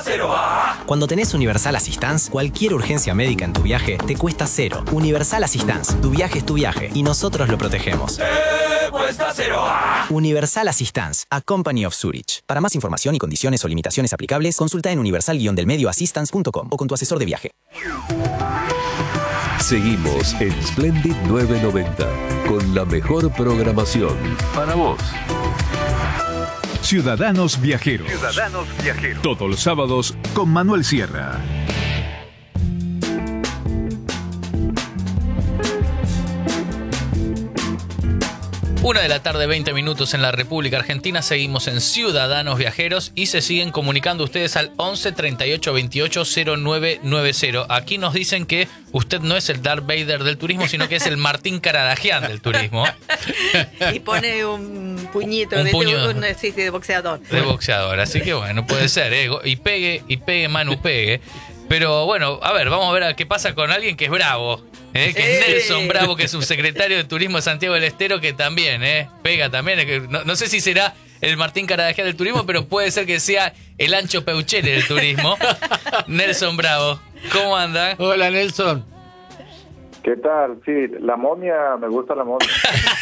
Cuando tenés Universal Assistance, cualquier urgencia médica en tu viaje te cuesta cero. Universal Assistance, tu viaje es tu viaje y nosotros lo protegemos. Cuesta cero. Universal Assistance, a Company of Zurich. Para más información y condiciones o limitaciones aplicables, consulta en universal-delmedioassistance.com o con tu asesor de viaje. Seguimos en Splendid 990 con la mejor programación para vos. Ciudadanos Viajeros. Todos los sábados con Manuel Sierra. 1:20 p.m. en la República Argentina. Seguimos en Ciudadanos Viajeros y se siguen comunicando ustedes al 11 38 28 0990. Aquí nos dicen que usted no es el Darth Vader del turismo, sino que es el Martín Caradagian del turismo. Y pone un puñito de boxeador. De boxeador, así que bueno, puede ser, ¿eh? Y pegue, Manu, pegue. Pero bueno, a ver, vamos a ver qué pasa con alguien que es bravo. Que es Nelson Bravo, que es subsecretario de Turismo de Santiago del Estero, que también pega también. No sé si será el Martín Caradagian del turismo, pero puede ser que sea el Ancho Peuchele del turismo. Nelson Bravo, ¿cómo anda? Hola, Nelson. ¿Qué tal? Sí, la momia, me gusta la momia.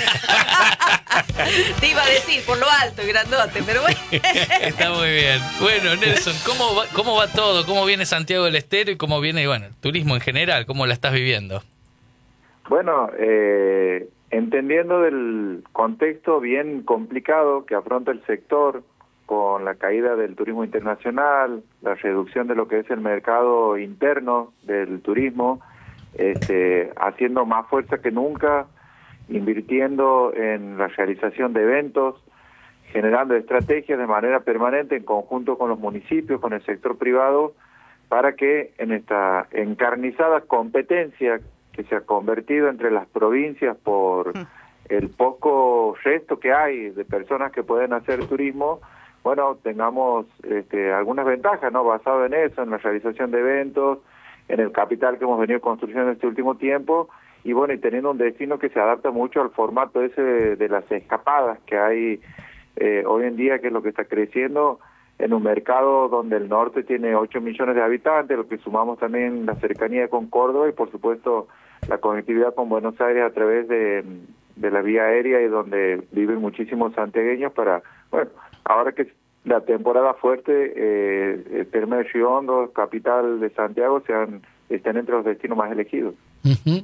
Te iba a decir, por lo alto y grandote, pero bueno. Está muy bien. Bueno, Nelson, ¿cómo va todo? ¿Cómo viene Santiago del Estero y cómo viene, el turismo en general? ¿Cómo la estás viviendo? Bueno, entendiendo del contexto bien complicado que afronta el sector con la caída del turismo internacional, la reducción de lo que es el mercado interno del turismo, haciendo más fuerza que nunca, invirtiendo en la realización de eventos, generando estrategias de manera permanente en conjunto con los municipios, con el sector privado, para que en esta encarnizada competencia que se ha convertido entre las provincias por el poco resto que hay de personas que pueden hacer turismo, bueno, tengamos algunas ventajas, ¿no? Basado en eso, en la realización de eventos, en el capital que hemos venido construyendo en este último tiempo, y bueno, y teniendo un destino que se adapta mucho al formato ese de las escapadas que hay hoy en día, que es lo que está creciendo en un mercado donde el norte tiene 8 millones de habitantes, lo que sumamos también la cercanía con Córdoba y por supuesto la conectividad con Buenos Aires a través de la vía aérea, y donde viven muchísimos santiagueños para, bueno, ahora que la temporada fuerte, Termas de Río Hondo, capital de Santiago, están entre los destinos más elegidos. Uh-huh.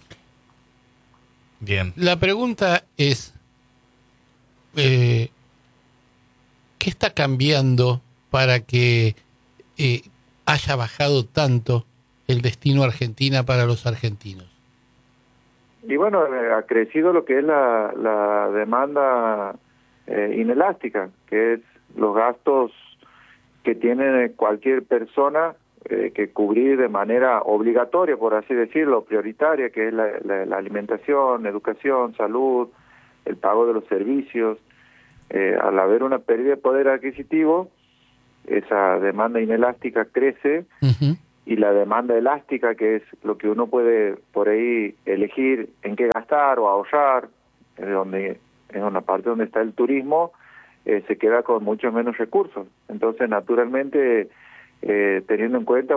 Bien. La pregunta es, ¿qué está cambiando para que haya bajado tanto el destino Argentina para los argentinos? Y bueno, ha crecido lo que es la demanda inelástica, que es los gastos que tiene cualquier persona que cubrir de manera obligatoria, por así decirlo, prioritaria, que es la alimentación, educación, salud, el pago de los servicios. Al haber una pérdida de poder adquisitivo, esa demanda inelástica crece. Uh-huh. Y la demanda elástica, que es lo que uno puede por ahí elegir en qué gastar o ahorrar, en una parte donde está el turismo, se queda con muchos menos recursos. Entonces, naturalmente, teniendo en cuenta,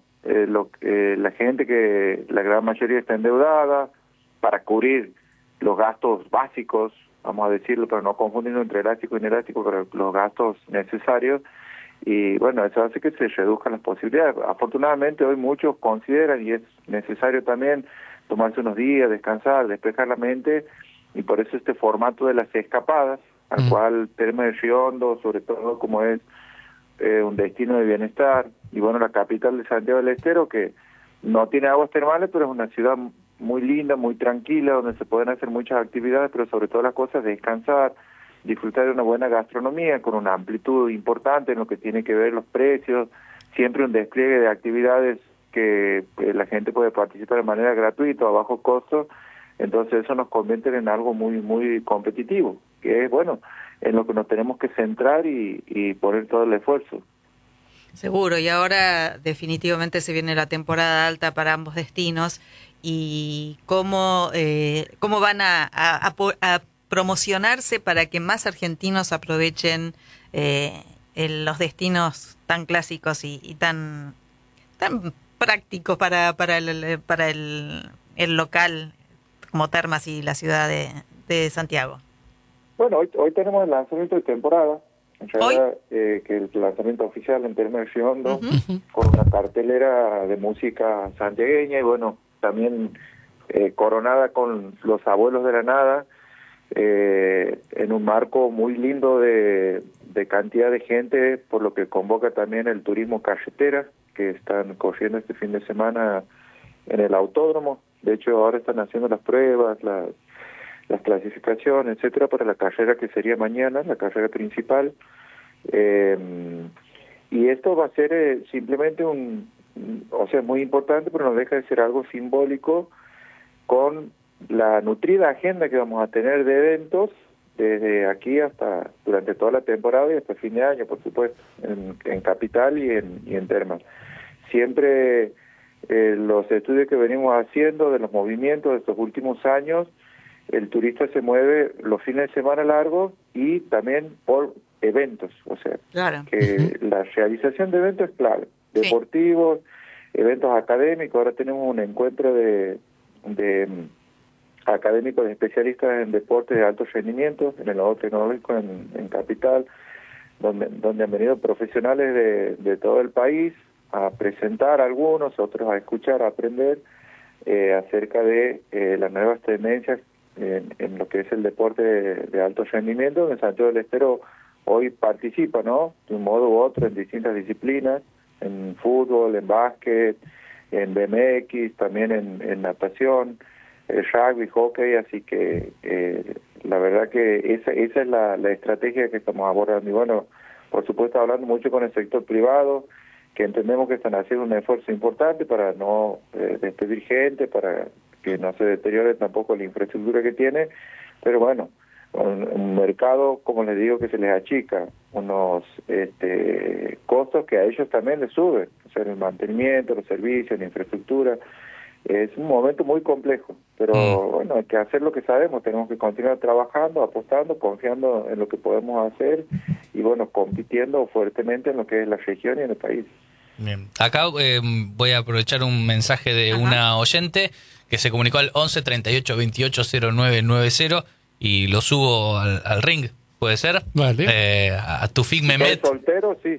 la gente que la gran mayoría está endeudada, para cubrir los gastos básicos, vamos a decirlo, pero no confundiendo entre elástico y inelástico, pero los gastos necesarios, y bueno, eso hace que se reduzcan las posibilidades. Afortunadamente hoy muchos consideran, y es necesario también tomarse unos días, descansar, despejar la mente, y por eso este formato de las escapadas, al cual Termas de Río Hondo, sobre todo como es un destino de bienestar, y bueno, la capital de Santiago del Estero, que no tiene aguas termales, pero es una ciudad muy linda, muy tranquila, donde se pueden hacer muchas actividades, pero sobre todo las cosas, descansar, disfrutar de una buena gastronomía con una amplitud importante en lo que tiene que ver los precios, siempre un despliegue de actividades que la gente puede participar de manera gratuita o a bajo costo. Entonces eso nos convierte en algo muy muy competitivo, que es en lo que nos tenemos que centrar y poner todo el esfuerzo. Seguro, y ahora definitivamente se viene la temporada alta para ambos destinos, y cómo van a promocionarse para que más argentinos aprovechen los destinos tan clásicos y tan prácticos para el local como Termas y la ciudad de Santiago. Bueno, hoy tenemos el lanzamiento de temporada, en realidad, que es el lanzamiento oficial en Termas de Riondo, con una cartelera de música santiagueña y bueno, también coronada con Los Abuelos de la Nada, en un marco muy lindo de cantidad de gente, por lo que convoca también el turismo carretera, que están corriendo este fin de semana en el autódromo. De hecho, ahora están haciendo las pruebas, las clasificaciones, etcétera, para la carrera que sería mañana, la carrera principal. Y esto va a ser simplemente muy importante, pero no deja de ser algo simbólico con la nutrida agenda que vamos a tener de eventos desde aquí hasta durante toda la temporada y hasta fin de año, por supuesto, en Capital y en Termas. Siempre los estudios que venimos haciendo de los movimientos de estos últimos años, el turista se mueve los fines de semana largos y también por eventos, o sea, claro, que la realización de eventos es clave, deportivos, eventos académicos. Ahora tenemos un encuentro de académicos especialistas en deportes de alto rendimiento en el lado tecnológico en Capital, donde han venido profesionales de todo el país a presentar algunos, otros a escuchar, a aprender acerca de las nuevas tendencias en lo que es el deporte de alto rendimiento, donde Santiago del Estero hoy participa, ¿no?, de un modo u otro en distintas disciplinas, en fútbol, en básquet, en BMX, también en natación, rugby, hockey, así que la verdad que esa es la estrategia que estamos abordando. Y bueno, por supuesto hablando mucho con el sector privado, que entendemos que están haciendo un esfuerzo importante para no despedir gente, para que no se deteriore tampoco la infraestructura que tiene, pero bueno, un mercado, como les digo, que se les achica, unos costos que a ellos también les suben, o sea, el mantenimiento, los servicios, la infraestructura. Es un momento muy complejo, pero bueno, hay que hacer lo que sabemos, tenemos que continuar trabajando, apostando, confiando en lo que podemos hacer y bueno, compitiendo fuertemente en lo que es la región y en el país. Bien. Acá voy a aprovechar un mensaje de una oyente que se comunicó al 11 38 28 0990 y lo subo al ring, ¿puede ser? Vale. A Tufik Mehmet. ¿Soy soltero? Sí.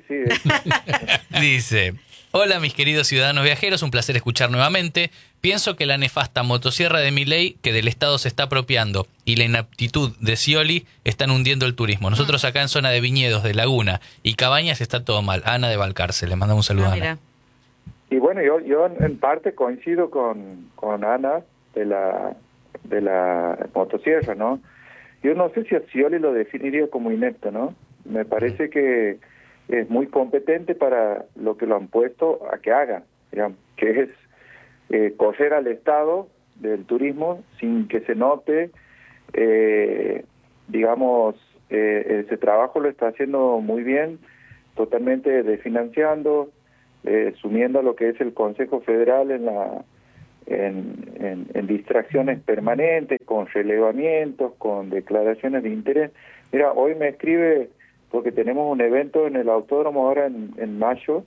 Dice: hola mis queridos ciudadanos viajeros, un placer escuchar nuevamente. Pienso que la nefasta motosierra de Milei que del Estado se está apropiando y la inaptitud de Scioli están hundiendo el turismo. Nosotros acá en zona de viñedos, de Laguna y Cabañas está todo mal. Ana de Balcarce, le mandamos un saludo a Ana. Y bueno, yo en parte coincido con Ana de la motosierra, ¿no? Yo no sé si a Scioli lo definiría como inepto, ¿no? Me parece que es muy competente para lo que lo han puesto a que haga, digamos, que es coger al Estado del turismo sin que se note, ese trabajo lo está haciendo muy bien, totalmente desfinanciando, sumiendo a lo que es el Consejo Federal en distracciones permanentes, con relevamientos, con declaraciones de interés. Mira, hoy me escribe, porque tenemos un evento en el autódromo ahora en mayo,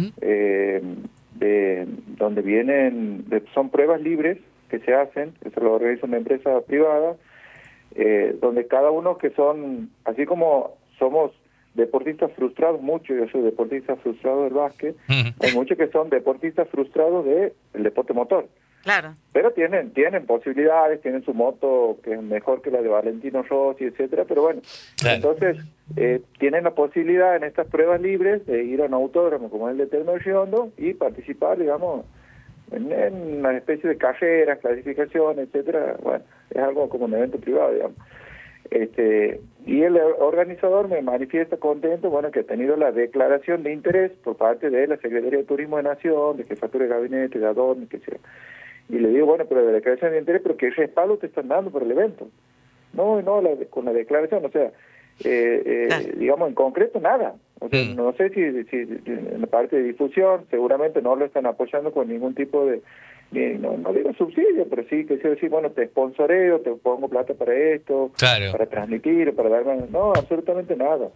donde son pruebas libres que se hacen, eso lo organiza una empresa privada, donde cada uno que son, así como somos deportistas frustrados, muchos, yo soy deportista frustrado del básquet, hay muchos que son deportistas frustrados del deporte motor. Claro. Pero tienen posibilidades, tienen su moto que es mejor que la de Valentino Rossi, etcétera, pero bueno, claro. Entonces tienen la posibilidad en estas pruebas libres de ir a un autódromo como el de Termas de Riondo y participar, digamos, en una especie de carreras, clasificaciones, etcétera. Bueno, es algo como un evento privado, digamos. Y el organizador me manifiesta contento, bueno, que ha tenido la declaración de interés por parte de la Secretaría de Turismo de Nación, de Jefatura de Gabinete, de ADON, que sea. Y le digo, bueno, pero la declaración de interés, pero ¿qué respaldo te están dando por el evento? No, con la declaración, o sea, digamos, en concreto, nada. O sea, no sé si en la parte de difusión, seguramente no lo están apoyando con ningún tipo de, no digo subsidio, pero sí que decir, bueno, te sponsoreo, te pongo plata para esto, claro, para transmitir, para dar... No, absolutamente nada.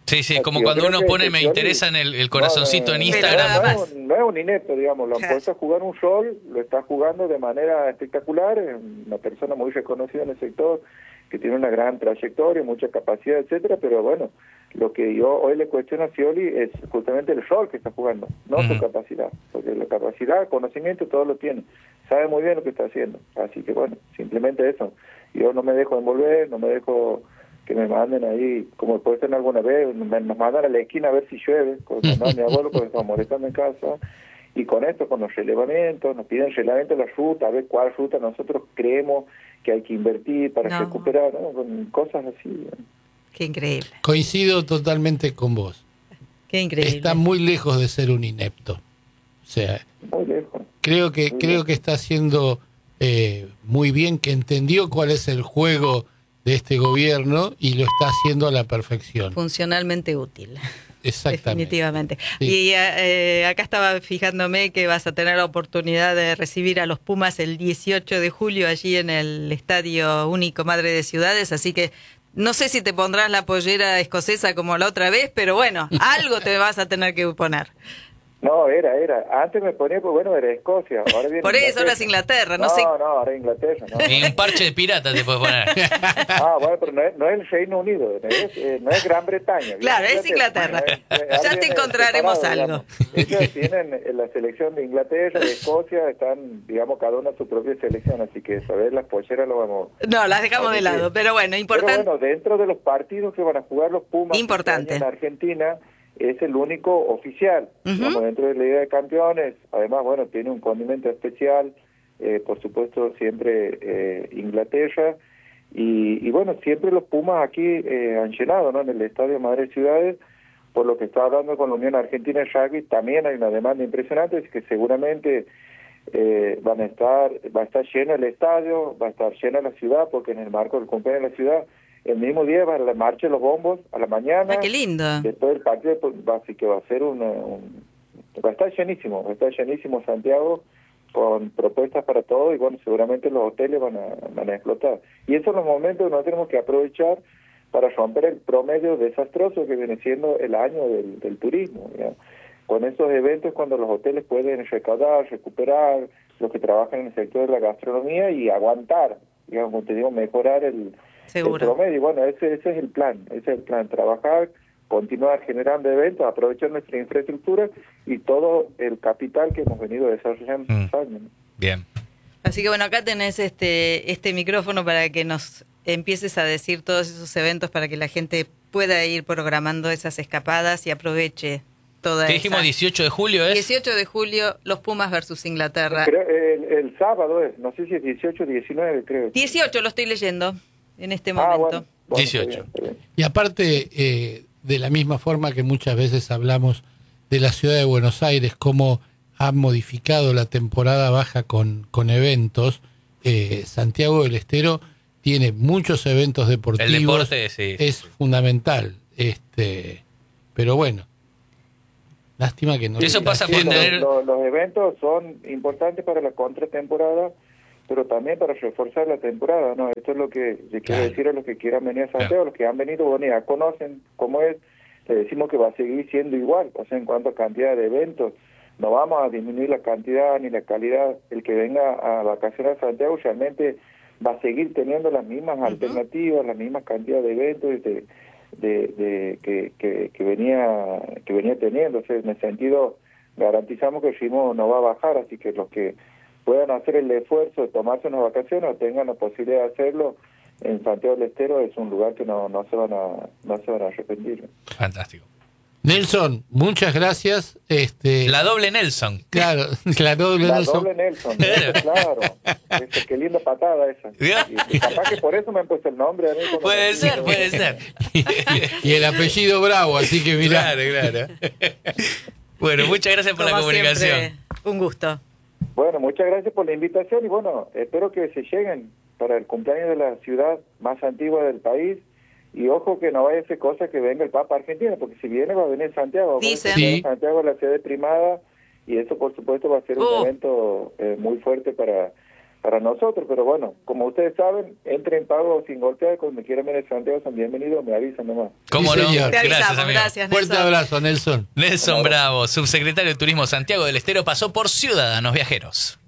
Sí, como cuando uno pone me interesa en el corazoncito en Instagram. No es un inepto, digamos, lo han puesto a jugar un rol, lo está jugando de manera espectacular, es una persona muy reconocida en el sector, que tiene una gran trayectoria, mucha capacidad, etcétera, pero bueno, lo que yo hoy le cuestiono a Scioli es justamente el rol que está jugando, no su capacidad, porque la capacidad, conocimiento, todo lo tiene, sabe muy bien lo que está haciendo, así que bueno, simplemente eso, yo no me dejo envolver, no me dejo que me manden ahí, como después en alguna vez, nos mandan a la esquina a ver si llueve, con mi abuelo porque estamos molestando en casa, y con esto, con los relevamientos, nos piden relevamiento de la ruta, a ver cuál ruta nosotros creemos que hay que invertir para recuperar, ¿no? Con cosas así. ¿no? Qué increíble. Coincido totalmente con vos. Qué increíble. Está muy lejos de ser un inepto. O sea, muy lejos. Creo que está haciendo muy bien, que entendió cuál es el juego de este gobierno y lo está haciendo a la perfección. Funcionalmente útil. Exactamente. Definitivamente. Sí. Y acá estaba fijándome que vas a tener la oportunidad de recibir a los Pumas el 18 de julio allí en el Estadio Único Madre de Ciudades, así que no sé si te pondrás la pollera escocesa como la otra vez, pero bueno, algo te vas a tener que poner. No, era. Antes me ponía, pues bueno, era Escocia. Ahora viene por eso ahora es Inglaterra, no sé. No, ahora es Inglaterra. No. Y un parche de pirata te puedes poner. Bueno, pero no es el Reino Unido, no es Gran Bretaña. Claro, es Inglaterra. Ya te encontraremos algo. Ellos tienen la selección de Inglaterra, de Escocia, están, digamos, cada una su propia selección, así que saber las polleras lo vamos... No, las dejamos de lado, pero bueno, importante. Pero bueno, dentro de los partidos que van a jugar los Pumas importante en Argentina... es el único oficial, digamos, dentro de la Liga de Campeones. Además, bueno, tiene un condimento especial, por supuesto, siempre Inglaterra. Y bueno, siempre los Pumas aquí han llenado, ¿no? En el Estadio Madre Ciudades, por lo que está hablando con la Unión Argentina de Rugby, también hay una demanda impresionante, es que seguramente va a estar lleno el estadio, va a estar llena la ciudad, porque en el marco del cumpleaños de la ciudad, el mismo día va a la marcha de los bombos a la mañana. ¡Qué lindo! Después del partido, así que va a ser va a estar llenísimo Santiago, con propuestas para todo, y bueno, seguramente los hoteles van a explotar. Y esos son los momentos que nosotros tenemos que aprovechar para romper el promedio desastroso que viene siendo el año del turismo, ¿ya? Con esos eventos cuando los hoteles pueden recaudar, recuperar, los que trabajan en el sector de la gastronomía y aguantar, digamos, como te digo, mejorar el promedio. Y bueno, ese es el plan, trabajar, continuar generando eventos, aprovechar nuestra infraestructura y todo el capital que hemos venido desarrollando estos años. Bien. Así que bueno, acá tenés este micrófono para que nos empieces a decir todos esos eventos para que la gente pueda ir programando esas escapadas y aproveche toda ¿Qué dijimos? 18 de julio es. 18 de julio, los Pumas versus Inglaterra. Creo, el sábado es, no sé si es 18 o 19, creo. 18 lo estoy leyendo en este momento. Bueno, 18. Está bien. Y aparte, de la misma forma que muchas veces hablamos de la ciudad de Buenos Aires, cómo ha modificado la temporada baja con eventos, Santiago del Estero tiene muchos eventos deportivos. El deporte, sí. Es fundamental. Pero bueno, lástima que no. Eso pasa por tener... los eventos son importantes para la contratemporada, pero también para reforzar la temporada, ¿no? Esto es lo que le quiero decir a los que quieran venir a Santiago, los que han venido, bueno, ya conocen cómo es, le decimos que va a seguir siendo igual, o sea, en cuanto a cantidad de eventos, no vamos a disminuir la cantidad ni la calidad. El que venga a vacacionar a Santiago realmente va a seguir teniendo las mismas alternativas, las mismas cantidades de eventos que venía teniendo. O sea, en ese sentido, garantizamos que el ritmo no va a bajar, así que los que puedan hacer el esfuerzo de tomarse unas vacaciones o tengan la posibilidad de hacerlo, en Santiago del Estero es un lugar que no se van a arrepentir. Fantástico. Nelson, muchas gracias. La doble Nelson. Claro, la doble Nelson. Doble Nelson, claro. Qué linda patada esa. Y capaz que por eso me han puesto el nombre a mí. Puede ser. Y el apellido Bravo, así que mirá. Claro. Bueno, muchas gracias por la comunicación. Siempre, un gusto. Bueno, muchas gracias por la invitación y bueno, espero que se lleguen para el cumpleaños de la ciudad más antigua del país. Y ojo que no vaya a ser cosa que venga el Papa Argentina, porque si viene va a venir Santiago. Dicen. Sí. Santiago es la sede primada y eso por supuesto va a ser un evento muy fuerte para para nosotros, pero bueno, como ustedes saben, entren, pago sin golpear, cuando quieran venir a Santiago son bienvenidos, me avisan nomás. ¿Cómo Sí, no? señor. Te avisamos, Gracias, amigo. gracias, Fuerte Nelson. abrazo, Nelson. Nelson Bravo, subsecretario de Turismo Santiago del Estero, pasó por Ciudadanos Viajeros.